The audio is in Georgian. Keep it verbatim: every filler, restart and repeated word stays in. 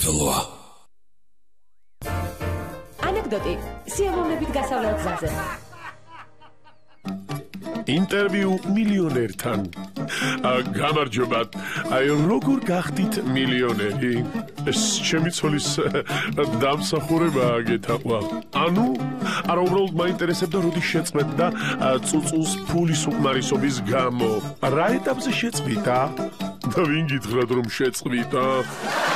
მადლობა. ანეკდოტი სიამოვნებით გასავლელ გზაზე. ინტერვიუ მილიონერთან. გამარჯობათ. აი როგორ გახდით მილიონერი? ეს ჩემი ცოლის დამსახურებაა გეთაყვა. ანუ არა უბრალოდ მაინტერესებდა როდის შეწყვეტ და წუწუს ფულის უკმარისობის გამო. რა ეტაპზე შეწყვიტა? და ვინ გითხრათ რომ შეწყვიტა?